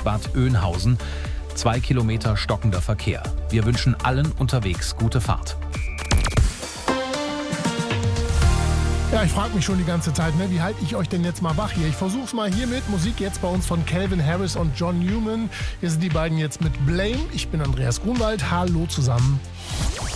Bad Oeynhausen. 2 Kilometer stockender Verkehr. Wir wünschen allen unterwegs gute Fahrt. Ja, ich frage mich schon die ganze Zeit, wie halte ich euch denn jetzt mal wach hier? Ich versuche es mal hiermit. Musik jetzt bei uns von Calvin Harris und John Newman. Hier sind die beiden jetzt mit Blame. Ich bin Andreas Grunwald. Hallo zusammen.